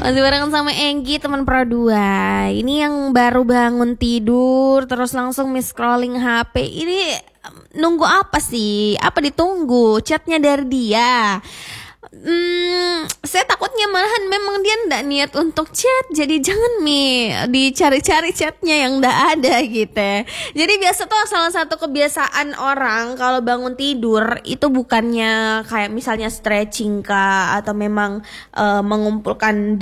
Masih barengan sama Enggi, teman Pro 2. Ini yang baru bangun tidur terus langsung scrolling HP. Ini nunggu apa sih? Apa ditunggu? Chatnya dari dia. Saya takutnya malahan memang dia ndak niat untuk chat, jadi jangan dicari-cari chatnya yang ndak ada gitu. Jadi biasa tuh salah satu kebiasaan orang kalau bangun tidur itu bukannya kayak misalnya stretching kah atau memang mengumpulkan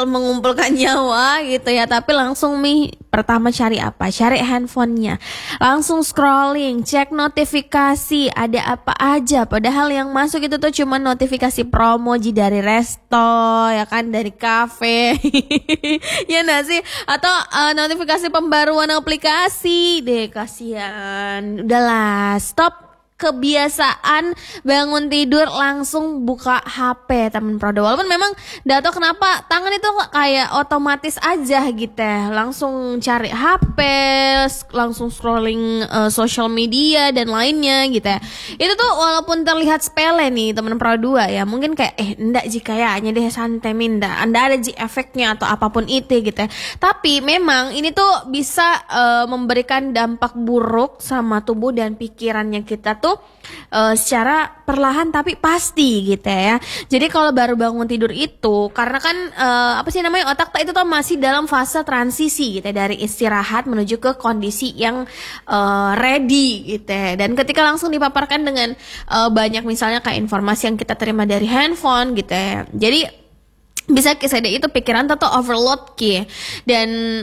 nyawa gitu ya, tapi langsung pertama cari apa? Cari handphonenya, langsung scrolling, cek notifikasi ada apa aja. Padahal yang masuk itu tuh cuma notifikasi promo dari resto, ya kan, dari kafe, ya nggak sih? Atau notifikasi pembaruan aplikasi, deh kasihan. Udahlah, stop kebiasaan bangun tidur langsung buka HP, teman Pro 2. Walaupun memang nggak tahu kenapa tangan itu kayak otomatis aja gitu, langsung cari HP, langsung scrolling social media dan lainnya gitu. Itu tuh walaupun terlihat sepele nih teman Pro 2 ya, mungkin kayak enggak jika kayaknya deh santai minda, anda ada efeknya atau apapun itu gitu. Tapi memang ini tuh bisa memberikan dampak buruk sama tubuh dan pikirannya kita tuh secara perlahan tapi pasti gitu ya. Jadi kalau baru bangun tidur itu karena kan otak itu tuh masih dalam fase transisi gitu ya, dari istirahat menuju ke kondisi yang ready gitu ya. Dan ketika langsung dipaparkan dengan banyak misalnya kayak informasi yang kita terima dari handphone gitu ya. Jadi bisa kisah itu pikiran tuh overload ki. Dan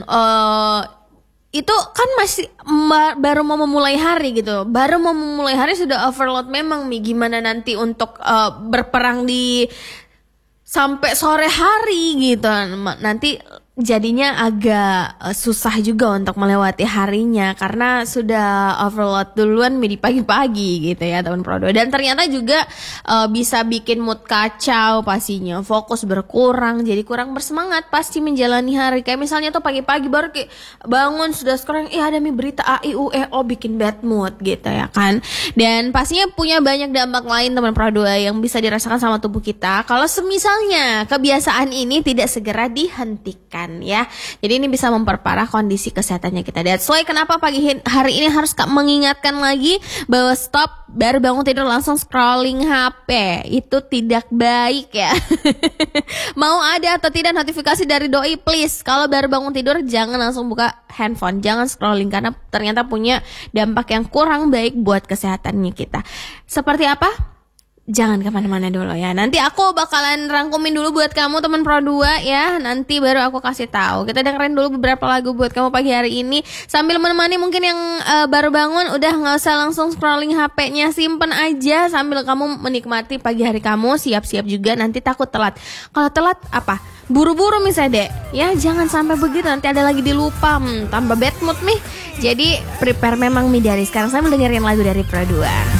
itu kan masih baru mau memulai hari gitu. Baru mau memulai hari sudah overload memang gimana nanti untuk berperang di sampai sore hari gitu. Nanti jadinya agak susah juga untuk melewati harinya karena sudah overload duluan di pagi-pagi gitu ya teman Pro 2. Dan ternyata juga bisa bikin mood kacau pastinya, fokus berkurang, jadi kurang bersemangat pasti menjalani hari. Kayak misalnya tuh pagi-pagi baru kayak bangun sudah scrolling, ada berita A I U E O, bikin bad mood gitu ya kan. Dan pastinya punya banyak dampak lain teman Pro 2 yang bisa dirasakan sama tubuh kita kalau semisalnya kebiasaan ini tidak segera dihentikan ya. Jadi ini bisa memperparah kondisi kesehatannya kita. That's why kenapa pagi hari ini harus mengingatkan lagi bahwa stop, baru bangun tidur langsung scrolling HP. Itu tidak baik ya. Mau ada atau tidak notifikasi dari doi, please kalau baru bangun tidur jangan langsung buka handphone, jangan scrolling karena ternyata punya dampak yang kurang baik buat kesehatannya kita. Seperti apa? Jangan kemana-mana dulu ya. Nanti aku bakalan rangkumin dulu buat kamu teman Pro 2 ya. Nanti baru aku kasih tahu. Kita dengerin dulu beberapa lagu buat kamu pagi hari ini sambil menemani mungkin yang baru bangun. Udah nggak usah langsung scrolling HP-nya, simpen aja sambil kamu menikmati pagi hari kamu. Siap-siap juga nanti takut telat. Kalau telat apa? Buru-buru misalnya dek. Ya jangan sampai begitu, nanti ada lagi dilupa. Tambah bad mood nih. Jadi prepare memang dari sekarang sambil dengerin lagu dari Pro 2.